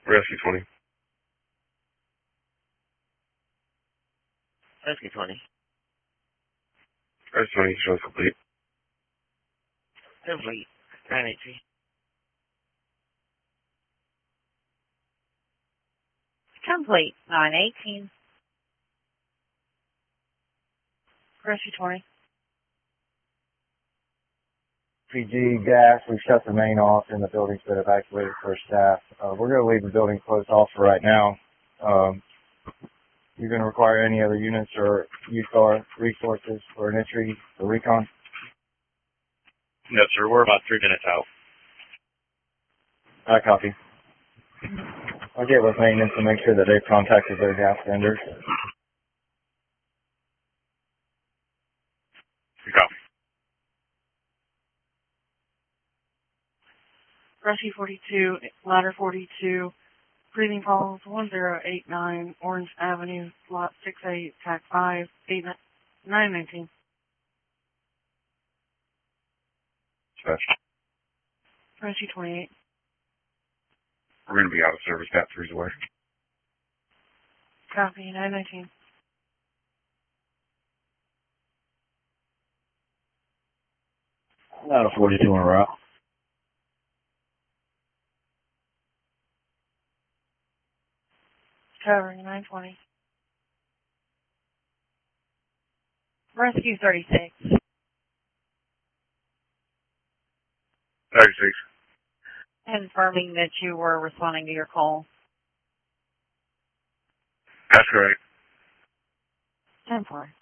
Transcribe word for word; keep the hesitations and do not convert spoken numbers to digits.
Rescue twenty. Rescue twenty. Rescue twenty shows complete. Complete. nine eighteen. Complete. nine eighteen. Rescue twenty. P G gas, we've shut the main off and the building's been evacuated for staff. Uh, we're going to leave the building closed off for right now. Um, you're going to require any other units or use our resources for an entry for recon? No, sir. We're about three minutes out. I copy. I'll get with maintenance and make sure that they've contacted their gas vendors. You copy. Rescue forty-two, ladder forty-two, breathing falls one zero eight nine, Orange Avenue, lot six eight, tac five, eight nine nineteen. Dispatch. Rescue twenty-eight. We're going to be out of service about three's away. Copy, nine nineteen. Ladder forty-two on route. Covering nine twenty. Rescue thirty-six. thirty-six. Confirming that you were responding to your call. That's correct. ten four.